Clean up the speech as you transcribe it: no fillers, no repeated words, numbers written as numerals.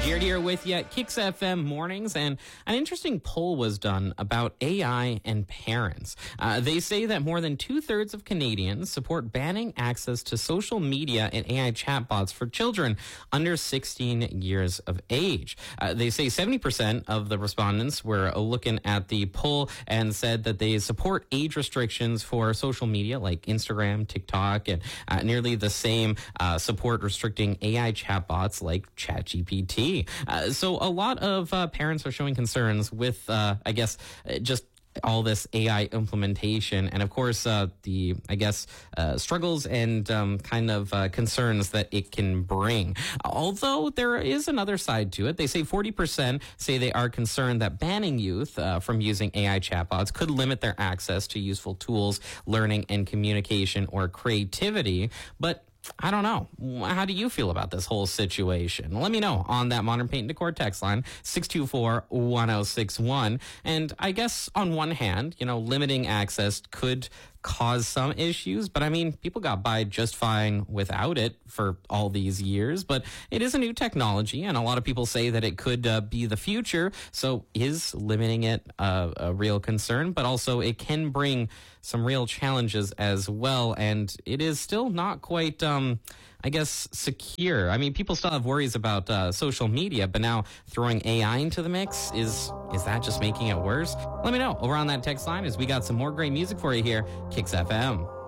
Jared here with you at Kicks FM Mornings, and an interesting poll was done about AI and parents. They say that more than 2/3 of Canadians support banning access to social media and AI chatbots for children under 16 years of age. They say 70% of the respondents were looking at the poll and said that they support age restrictions for social media like Instagram, TikTok, and nearly the same support restricting AI chatbots like ChatGPT. So a lot of parents are showing concerns with, just all this AI implementation, and of course the struggles and concerns that it can bring. Although there is another side to it. They say 40% say they are concerned that banning youth from using AI chatbots could limit their access to useful tools, learning and communication, or creativity. But I don't know. How do you feel about this whole situation? Let me know on that Modern Paint and Decor text line, 624-1061. And I guess on one hand, limiting access could cause some issues, but I mean, people got by just fine without it for all these years. But it is a new technology, and a lot of people say that it could be the future. So is limiting it a real concern? But also it can bring some real challenges as well, and it is still not quite secure. I mean, people still have worries about social media, but now throwing AI into the mix, is that just making it worse? Let me know over on that text line, as we got some more great music for you here, Kicks FM.